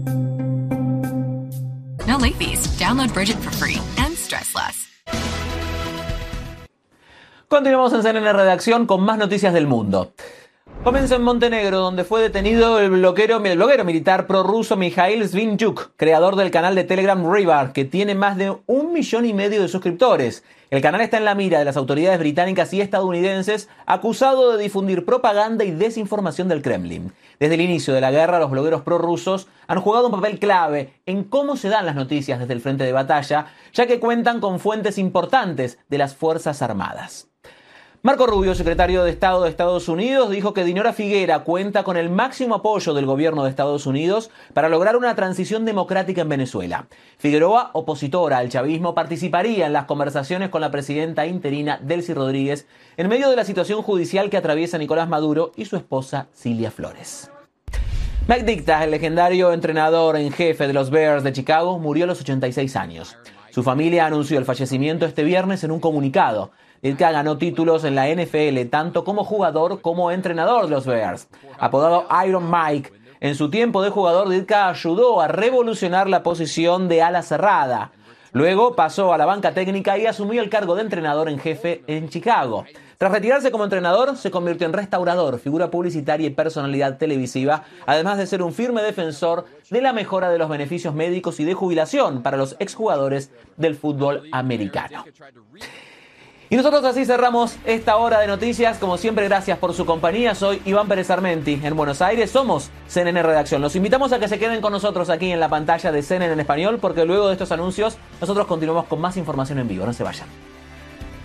No late fees. Download Bridget for free and stress less. Continuamos en CNN Redacción con más noticias del mundo. Comienza en Montenegro, donde fue detenido el bloguero militar prorruso Mikhail Svinjuk, creador del canal de Telegram Rivar, que tiene más de 1,5 millones de suscriptores. El canal está en la mira de las autoridades británicas y estadounidenses, acusado de difundir propaganda y desinformación del Kremlin. Desde el inicio de la guerra, los blogueros prorrusos han jugado un papel clave en cómo se dan las noticias desde el frente de batalla, ya que cuentan con fuentes importantes de las Fuerzas Armadas. Marco Rubio, secretario de Estado de Estados Unidos, dijo que Dinora Figuera cuenta con el máximo apoyo del gobierno de Estados Unidos para lograr una transición democrática en Venezuela. Figueroa, opositora al chavismo, participaría en las conversaciones con la presidenta interina Delcy Rodríguez en medio de la situación judicial que atraviesa Nicolás Maduro y su esposa Cilia Flores. Mike Ditka, el legendario entrenador en jefe de los Bears de Chicago, murió a los 86 años. Su familia anunció el fallecimiento este viernes en un comunicado. Ditka ganó títulos en la NFL tanto como jugador como entrenador de los Bears. Apodado Iron Mike, en su tiempo de jugador, Ditka ayudó a revolucionar la posición de ala cerrada. Luego pasó a la banca técnica y asumió el cargo de entrenador en jefe en Chicago. Tras retirarse como entrenador, se convirtió en restaurador, figura publicitaria y personalidad televisiva, además de ser un firme defensor de la mejora de los beneficios médicos y de jubilación para los exjugadores del fútbol americano. Y nosotros así cerramos esta hora de noticias. Como siempre, gracias por su compañía. Soy Iván Pérez Armenti. En Buenos Aires somos CNN Redacción. Los invitamos a que se queden con nosotros aquí en la pantalla de CNN en español, porque luego de estos anuncios nosotros continuamos con más información en vivo. No se vayan.